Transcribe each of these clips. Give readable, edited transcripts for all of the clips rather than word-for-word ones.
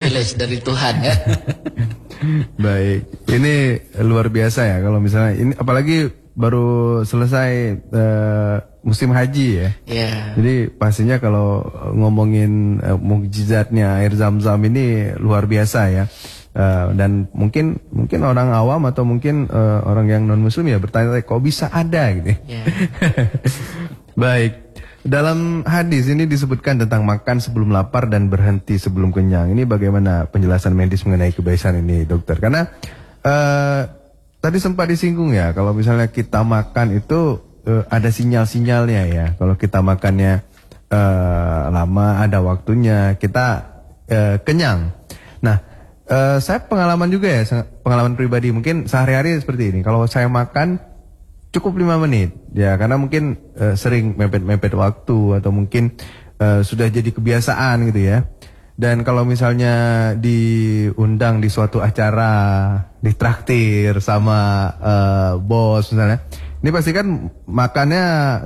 privilege dari Tuhan ya. Baik, ini luar biasa ya kalau misalnya ini, apalagi baru selesai musim haji ya. Yeah. Jadi pastinya kalau ngomongin mukjizatnya air Zam-Zam ini luar biasa ya. Dan mungkin orang awam atau mungkin orang yang non muslim ya bertanya kok bisa ada gitu. Yeah. Baik. Dalam hadis ini disebutkan tentang makan sebelum lapar dan berhenti sebelum kenyang. Ini bagaimana penjelasan medis mengenai kebiasaan ini, dokter? Karena tadi sempat disinggung ya, kalau misalnya kita makan itu ada sinyal-sinyalnya ya. Kalau kita makannya lama, ada waktunya, kita kenyang. Nah, saya pengalaman juga ya, pengalaman pribadi. Mungkin sehari-hari seperti ini. Kalau saya makan cukup 5 menit ya, karena mungkin sering mepet-mepet waktu atau mungkin sudah jadi kebiasaan gitu ya. Dan kalau misalnya diundang di suatu acara, ditraktir sama bos misalnya, ini pasti kan makannya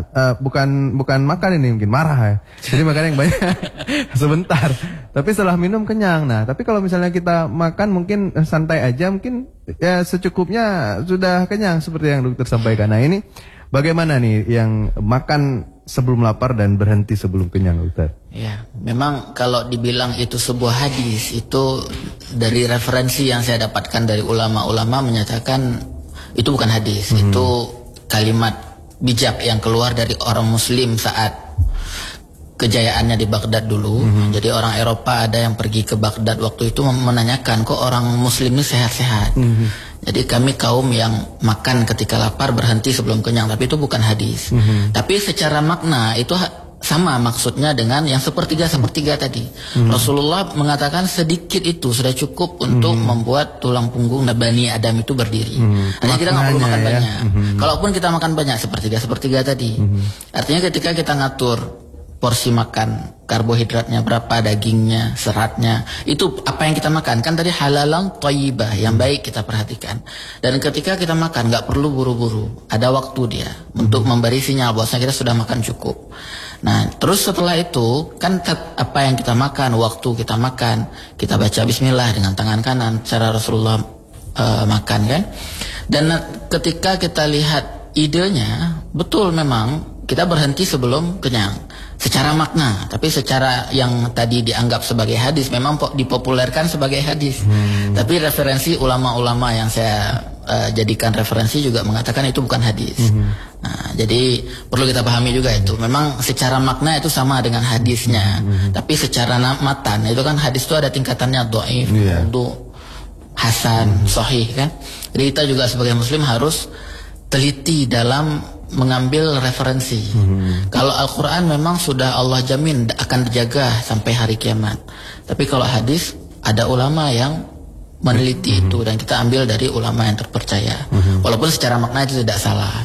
bukan makan ini, mungkin marah ya. Jadi makan yang banyak sebentar, tapi setelah minum kenyang. Nah, tapi kalau misalnya kita makan mungkin santai aja, mungkin ya secukupnya sudah kenyang seperti yang dokter sampaikan. Nah, ini bagaimana nih yang makan sebelum lapar dan berhenti sebelum kenyang, dokter? Ya, memang kalau dibilang itu sebuah hadis, itu dari referensi yang saya dapatkan dari ulama-ulama menyatakan itu bukan hadis, itu kalimat bijak yang keluar dari orang muslim saat kejayaannya di Baghdad dulu. Jadi orang Eropa ada yang pergi ke Baghdad waktu itu menanyakan, kok orang muslim ini sehat-sehat. Jadi kami kaum yang makan ketika lapar berhenti sebelum kenyang, tapi itu bukan hadis. Tapi secara makna itu sama maksudnya dengan yang sepertiga tadi. Rasulullah mengatakan sedikit itu sudah cukup untuk membuat tulang punggung Bani Adam itu berdiri. Hanya kita nggak perlu makan banyak. Kalaupun kita makan banyak sepertiga tadi. Artinya ketika kita ngatur porsi makan, karbohidratnya berapa, dagingnya, seratnya, itu apa yang kita makan. Kan tadi halalan thayyibah, yang baik kita perhatikan. Dan ketika kita makan nggak perlu buru-buru, ada waktu dia untuk memberi sinyal bahwasanya kita sudah makan cukup. Nah, terus setelah itu kan apa yang kita makan, waktu kita makan, kita baca bismillah dengan tangan kanan, cara Rasulullah makan kan. Dan ketika kita lihat idenya, betul memang kita berhenti sebelum kenyang secara makna, tapi secara yang tadi dianggap sebagai hadis memang dipopulerkan sebagai hadis. Tapi referensi ulama-ulama yang saya jadikan referensi juga mengatakan itu bukan hadis. Nah, jadi perlu kita pahami juga itu. Memang secara makna itu sama dengan hadisnya, tapi secara matan itu kan hadis itu ada tingkatannya dhaif, maudhu, hasan, sahih kan. Jadi kita juga sebagai muslim harus teliti dalam mengambil referensi. Kalau Al-Quran memang sudah Allah jamin akan dijaga sampai hari kiamat. Tapi kalau hadis ada ulama yang meneliti itu dan kita ambil dari ulama yang terpercaya. Walaupun secara makna itu tidak salah.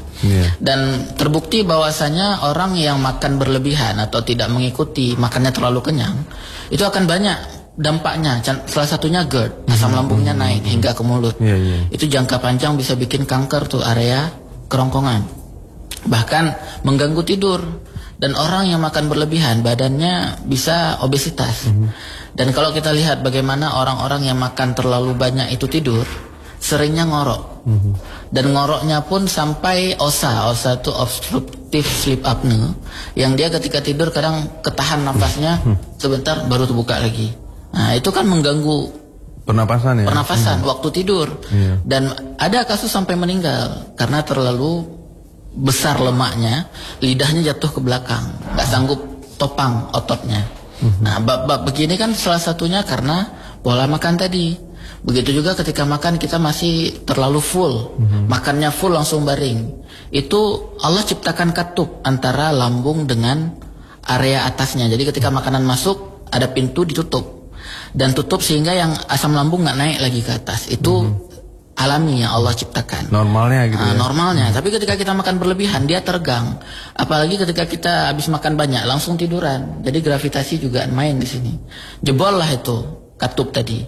Dan terbukti bahwasanya orang yang makan berlebihan atau tidak mengikuti makannya terlalu kenyang, itu akan banyak dampaknya. Salah satunya GERD, asam lambungnya naik hingga ke mulut. Itu jangka panjang bisa bikin kanker tuh area kerongkongan. Bahkan mengganggu tidur. Dan orang yang makan berlebihan badannya bisa obesitas. Dan kalau kita lihat bagaimana orang-orang yang makan terlalu banyak itu tidur, seringnya ngorok. Dan ngoroknya pun sampai OSA itu obstructive sleep apnea, yang dia ketika tidur kadang ketahan nafasnya sebentar baru terbuka lagi. Nah, itu kan mengganggu pernapasan ya. Waktu tidur. Dan ada kasus sampai meninggal karena terlalu besar lemaknya, lidahnya jatuh ke belakang, nggak sanggup topang ototnya. Nah, bab begini kan salah satunya karena pola makan tadi. Begitu juga ketika makan kita masih terlalu full, makannya full langsung baring. Itu Allah ciptakan katup antara lambung dengan area atasnya. Jadi ketika makanan masuk ada pintu ditutup dan tutup sehingga yang asam lambung nggak naik lagi ke atas. Itu alami yang Allah ciptakan. Normalnya gitu ya. Normalnya. Tapi ketika kita makan berlebihan dia tergang. Apalagi ketika kita habis makan banyak langsung tiduran. Jadi gravitasi juga main di sini. Jebol lah itu katup tadi.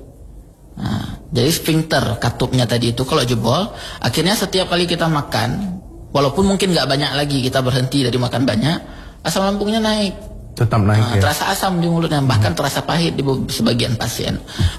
Nah, jadi sphincter katupnya tadi itu kalau jebol, akhirnya setiap kali kita makan, walaupun mungkin nggak banyak lagi kita berhenti dari makan banyak, asam lambungnya naik. Tetap naik ya. Terasa asam di mulutnya, bahkan terasa pahit di sebagian pasien.